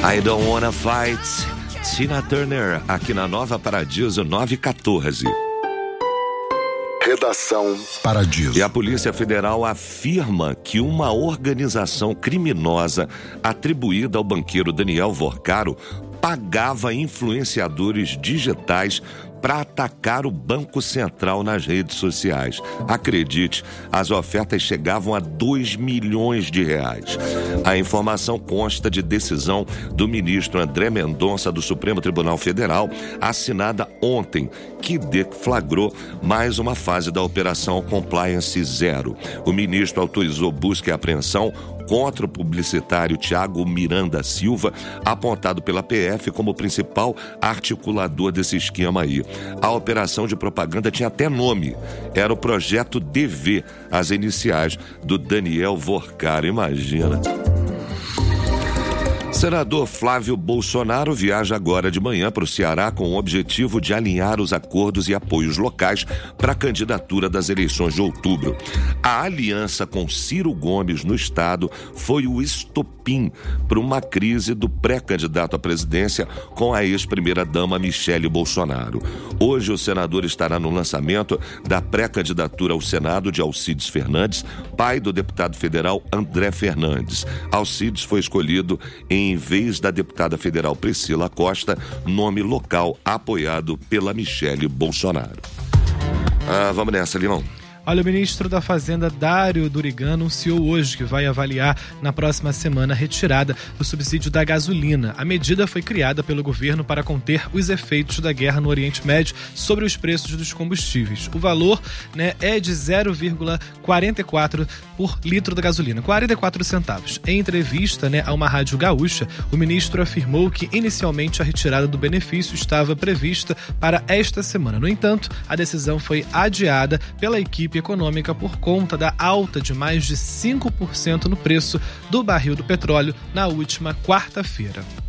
I Don't Wanna Fight, Tina Turner, aqui na Nova Paradiso 914. Redação Paradiso. E a Polícia Federal afirma que uma organização criminosa atribuída ao banqueiro Daniel Vorcaro pagava influenciadores digitais para atacar o Banco Central nas redes sociais. Acredite, as ofertas chegavam a 2 milhões de reais. A informação consta de decisão do ministro André Mendonça do Supremo Tribunal Federal, assinada ontem, que deflagrou mais uma fase da Operação Compliance Zero. O ministro autorizou busca e apreensão contra o publicitário Thiago Miranda Silva, apontado pela PF como principal articulador desse esquema aí. A operação de propaganda tinha até nome. Era o Projeto DV, as iniciais do Daniel Vorcaro, imagina. Senador Flávio Bolsonaro viaja agora de manhã para o Ceará com o objetivo de alinhar os acordos e apoios locais para a candidatura das eleições de outubro. A aliança com Ciro Gomes no estado foi o estopim para uma crise do pré-candidato à presidência com a ex-primeira-dama Michele Bolsonaro. Hoje o senador estará no lançamento da pré-candidatura ao Senado de Alcides Fernandes, pai do deputado federal André Fernandes. Alcides foi escolhido em vez da deputada federal Priscila Costa, nome local apoiado pela Michele Bolsonaro. Vamos nessa, Limão. Olha, o ministro da Fazenda, Dário Durigan, anunciou hoje que vai avaliar na próxima semana a retirada do subsídio da gasolina. A medida foi criada pelo governo para conter os efeitos da guerra no Oriente Médio sobre os preços dos combustíveis. O valor, é de 0,44 por litro da gasolina, 44 centavos. Em entrevista a uma rádio gaúcha, o ministro afirmou que inicialmente a retirada do benefício estava prevista para esta semana. No entanto, a decisão foi adiada pela equipe econômica por conta da alta de mais de 5% no preço do barril do petróleo na última quarta-feira.